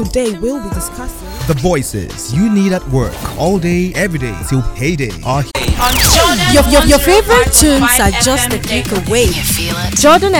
Today we'll be discussing The voices you need at work all day, every day till payday are here. your favorite tunes are just a click away. You feel it? Jordan